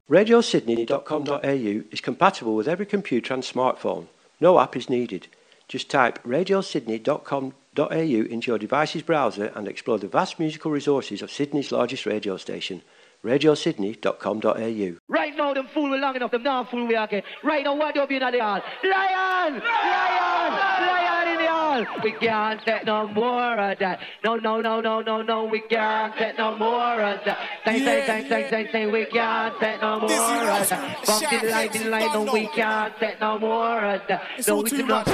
RadioSydney.com.au is compatible with every computer and smartphone. No app is needed. Just type RadioSydney.com.au into your device's browser and explore the vast musical resources of Sydney's largest radio station. RadioSydney.com.au. Right now, them fool we long enough, them not fool we again. Right now, what up in the hall? Lion! Lion! Lion in the hall! We can't take no more of that. No, we can't take no more of that. Say, we can't take no more of that. Bumping light, no, we can't take no more of that. No, we do not.